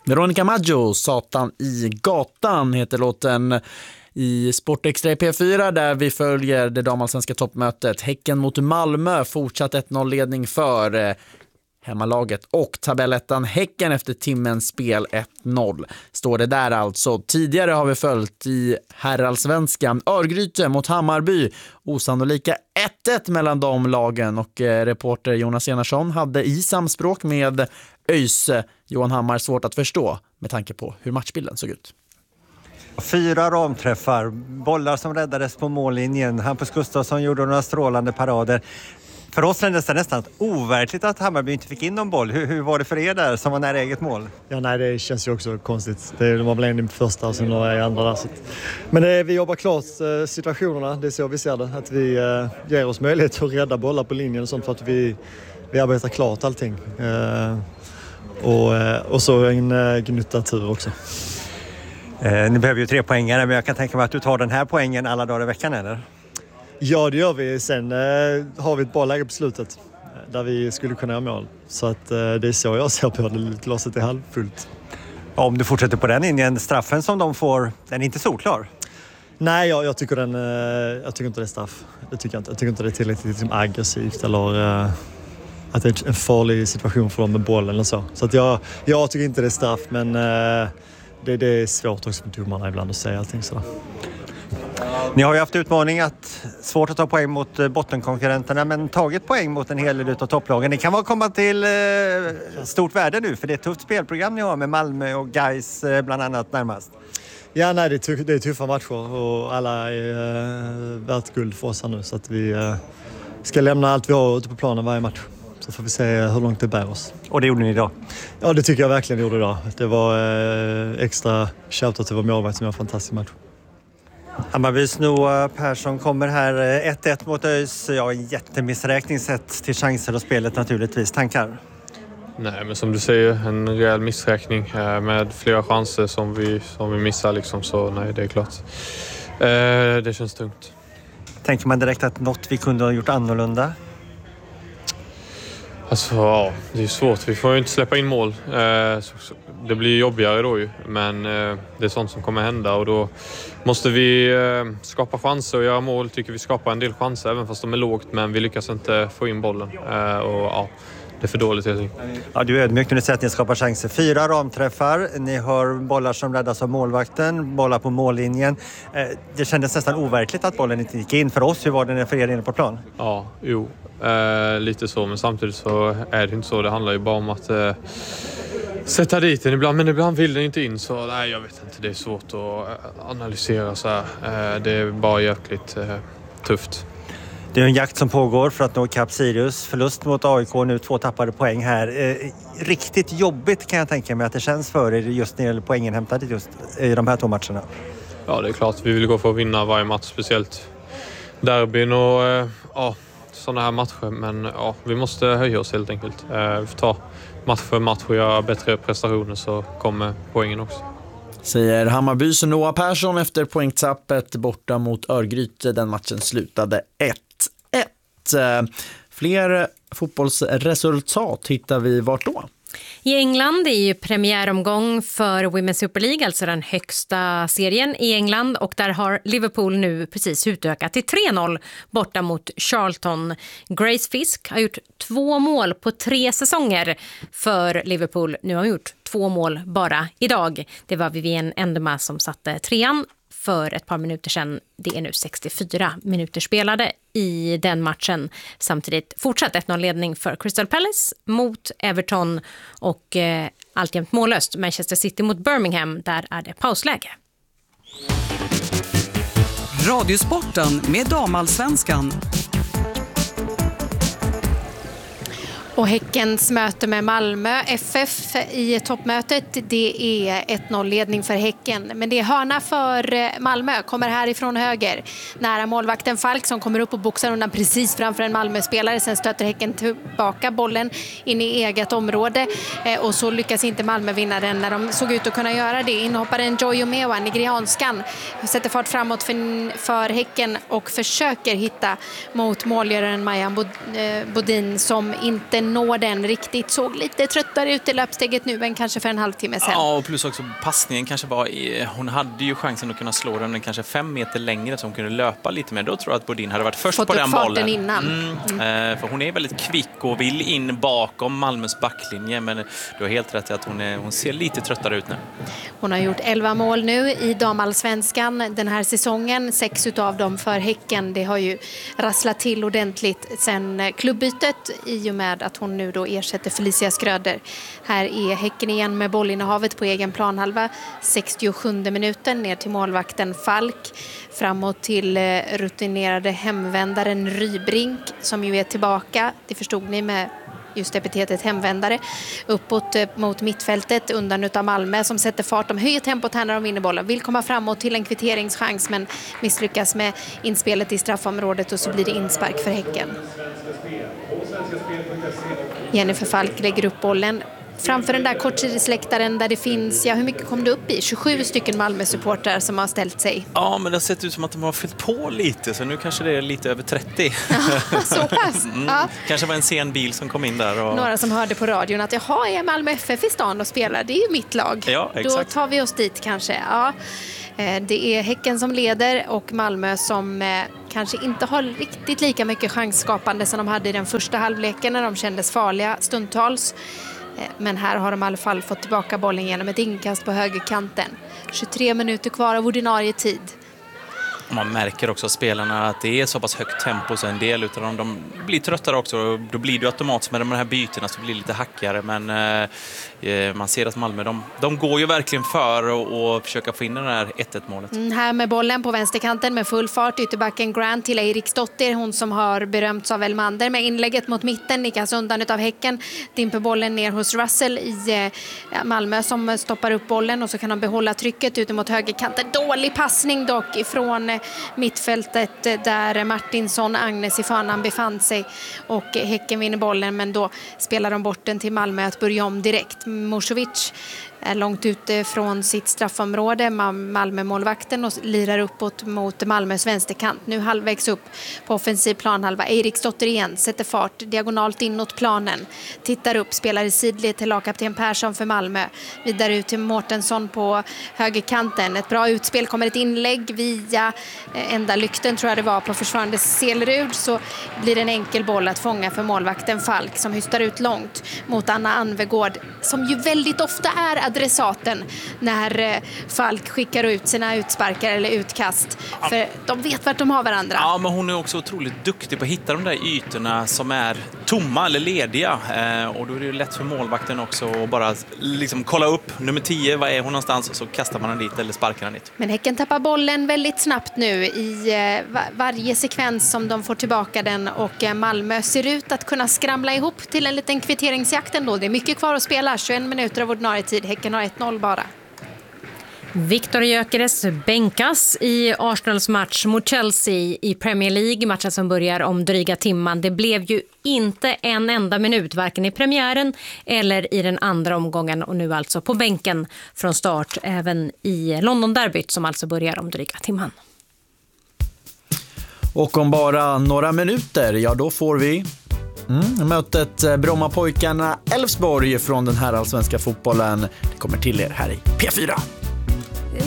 Veronica Maggio, Satan i gatan heter låten i Sportextra i P4 där vi följer det damallsvenska toppmötet. Häcken mot Malmö, fortsatt 1-0-ledning för hemmalaget och tabellettan Häcken efter timmens spel 1-0. Står det där alltså. Tidigare har vi följt i herrallsvenskan Örgryte mot Hammarby. Osannolika 1-1 mellan de lagen och reporter Jonas Enarsson hade i samspråk med ÖIS Johan Hammar svårt att förstå med tanke på hur matchbilden såg ut. 4 ramträffar, bollar som räddades på mållinjen. Hampus Gustafsson gjorde några strålande parader. För oss kändes det nästan overkligt att Hammarby inte fick in någon boll. Hur var det för er där som var nära eget mål? Ja, nej, det känns ju också konstigt. Det var väl en i första och sen några i andra där. Men vi jobbar klart situationerna, det är så vi ser det. Att vi ger oss möjlighet att rädda bollar på linjen och sånt för att vi arbetar klart allting. Och så en gnutta tur också. Ni behöver ju 3 poängare, men jag kan tänka mig att du tar den här poängen alla dagar i veckan, eller? Ja, det gör vi. Sen har vi ett bra läge på slutet där vi skulle kunna göra mål. Så att, det är så jag ser på det. Glaset är halvfullt. Om du fortsätter på den linjen, straffen som de får, den är inte solklar. Nej, jag tycker inte det är straff. Jag tycker inte det är tillräckligt liksom, aggressivt eller att det är en farlig situation för dem med bollen eller så. Så att jag tycker inte det är straff, men det är svårt också för domarna ibland att säga allting sådär. Ni har ju haft utmaning svårt att ta poäng mot bottenkonkurrenterna, men tagit poäng mot en hel del av topplagen. Det kan komma till stort värde nu, för det är ett tufft spelprogram ni har med Malmö och Gais bland annat närmast. Ja, nej, det är tuffa matcher och alla är värt guld för oss här nu, så att vi ska lämna allt vi har ute på planen varje match. Så får vi se hur långt det bär oss. Och det gjorde ni idag? Ja, det tycker jag verkligen gjorde idag. Det var extra shoutout till vår målvakt som gör en fantastisk match. Hammarbys Noah Persson kommer här 1-1 mot ÖIS. Ja, en jättemissräkning sett till chanser och spelet naturligtvis. Tankar? Nej, men som du säger, en rejäl missräkning med flera chanser som vi missar liksom, så nej, det är klart. Det känns tungt. Tänker man direkt att något vi kunde ha gjort annorlunda? Alltså, ja, det är svårt. Vi får ju inte släppa in mål. Det blir jobbigare då ju. Men det är sånt som kommer hända och då måste vi skapa chanser och göra mål. Tycker vi skapar en del chanser även fast de är lågt, men vi lyckas inte få in bollen. Och ja, det är för dåligt helt enkelt. Ja, du är ödmjuk när du säger att ni skapar chanser. 4 ramträffar. Ni har bollar som räddas av målvakten, bollar på mållinjen. Det kändes nästan overkligt att bollen inte gick in för oss. Hur var det för er inne på plan? Ja, jo. Lite så, men samtidigt så är det inte så. Det handlar ju bara om att sätta dit den ibland, men ibland vill den inte in, så nej, jag vet inte, det är svårt att analysera så här. Det är bara jäkligt tufft. Det är en jakt som pågår för att nå ikapp Sirius. Förlust mot AIK, nu 2 tappade poäng här. Riktigt jobbigt kan jag tänka mig att det känns för er just när det gäller poängen hämtade just i de här 2 matcherna. Ja, det är klart. Vi vill gå för att vinna varje match, speciellt derbyn och sådana här matcher. Men ja, vi måste höja oss helt enkelt. Vi får ta match för match och göra bättre prestationer, så kommer poängen också. Säger Hammarbys Noah Persson efter poängtappet borta mot Örgryte. Den matchen slutade 1-1. Fler fotbollsresultat hittar vi vart då? I England är ju premiäromgång för Women's Super League, alltså den högsta serien i England, och där har Liverpool nu precis utökat till 3-0 borta mot Charlton. Grace Fisk har gjort 2 mål på 3 säsonger för Liverpool. Nu har hon gjort 2 mål bara idag. Det var Vivienne Endema som satte 3:an för ett par minuter sedan. Det är nu 64 minuter spelade i den matchen. Samtidigt fortsatt 1-0-ledning för Crystal Palace mot Everton och alltjämt mållöst Manchester City mot Birmingham. Där är det pausläge. Radiosporten med damallsvenskan. Och Häckens möte med Malmö FF i toppmötet, det är 1-0-ledning för Häcken. Men det är hörna för Malmö, kommer härifrån höger. Nära målvakten Falk som kommer upp och boxar undan precis framför en Malmö-spelare. Sen stöter Häcken tillbaka bollen in i eget område. Och så lyckas inte Malmö vinna den när de såg ut att kunna göra det. Inhopparen Joy Omewa, nigerianskan, sätter fart framåt för Häcken och försöker hitta mot målgöraren Maja Bodin som inte nå den riktigt. Såg lite tröttare ut i löpsteget nu än kanske för en halvtimme sedan. Ja, och plus också passningen kanske var... Hon hade ju chansen att kunna slå den kanske 5 meter längre så hon kunde löpa lite mer. Då tror jag att Bodin hade varit först på den bollen. Innan. För hon är väldigt kvick och vill in bakom Malmös backlinje. Men du har helt rätt i att hon ser lite tröttare ut nu. Hon har gjort 11 mål nu i damallsvenskan den här säsongen. 6 utav dem för Häcken. Det har ju rasslat till ordentligt sen klubbytet i och med att hon nu då ersätter Felicia Skröder. Här är Häcken igen med bollinnehavet på egen planhalva. 67:e minuten ner till målvakten Falk. Framåt till rutinerade hemvändaren Rybrink som ju är tillbaka. Det förstod ni med just epitetet hemvändare. Uppåt mot mittfältet undan utav Malmö som sätter fart. De höjer tempot här när de vinner bollen. Vill komma framåt till en kvitteringschans men misslyckas med inspelet i straffområdet och så blir det inspark för Häcken. Jennifer Falk lägger upp bollen framför den där kortsidesläktaren där det finns, hur mycket kom det upp i? 27 stycken Malmö-supportrar som har ställt sig. Ja, men det har sett ut som att de har fyllt på lite, så nu kanske det är lite över 30. Så pass? Ja. Kanske var en sen bil som kom in där. Och... Några som hörde på radion att jaha, är Malmö FF i stan och spelar? Det är ju mitt lag. Ja, exakt. Då tar vi oss dit kanske. Ja. Det är Häcken som leder och Malmö som kanske inte har riktigt lika mycket chansskapande som de hade i den första halvleken när de kändes farliga stundtals. Men här har de i alla fall fått tillbaka bollen genom ett inkast på högerkanten. 23 minuter kvar av ordinarie tid. Man märker också spelarna att det är så pass högt tempo så en del utav dem de blir tröttare också. Då blir det automatiskt med de här bytena så blir det lite hackigare. Men man ser att Malmö, de går ju verkligen för och försöka få in den här 1-1-målet. Här med bollen på vänsterkanten med full fart. Ytterbacken Grant till Eriksdotter. Hon som har berömts av Elmander med inlägget mot mitten. Nickas undan utav Häcken. Dimper bollen ner hos Russell i Malmö som stoppar upp bollen. Och så kan de behålla trycket ut mot högerkanten. Dålig passning dock ifrån mittfältet där Martinsson, Agnes i fanan befann sig och Häcken vinner bollen men då spelar de bort den till Malmö att börja om direkt. Moskovic är långt ute från sitt straffområde, Malmö-målvakten och lirar uppåt mot Malmös vänsterkant. Nu halvvägs upp på offensiv planhalva. Eriksdotter igen sätter fart diagonalt inåt planen. Tittar upp, spelar i sidled till lagkapten Persson för Malmö. Vidare ut till Mårtensson på högerkanten. Ett bra utspel, kommer ett inlägg via enda lykten tror jag det var på försvarande Selerud, så blir det en enkel boll att fånga för målvakten Falk som hystar ut långt mot Anna Anvegård som ju väldigt ofta är adressaten när Falk skickar ut sina utsparkar eller utkast. För de vet vart de har varandra. Ja, men hon är också otroligt duktig på att hitta de där ytorna som är tomma eller lediga. Och då är det lätt för målvakten också att bara liksom kolla upp nummer 10, var är hon någonstans, och så kastar man den dit eller sparkar den dit. Men Häcken tappar bollen väldigt snabbt nu i varje sekvens som de får tillbaka den och Malmö ser ut att kunna skramla ihop till en liten kvitteringsjakt ändå. Det är mycket kvar att spela, 21 minuter av ordinarie tid. Häcken har 1-0 bara. Victor Gyökeres bänkas i Arsenals match mot Chelsea i Premier League, matchen som börjar om dryga timman. Det blev ju inte en enda minut, varken i premiären eller i den andra omgången, och nu alltså på bänken från start även i London-derbyt som alltså börjar om dryga timman. Och om bara några minuter, ja då får vi mötet Brommapojkarna Elfsborg från den här allsvenska fotbollen. Det kommer till er här i P4.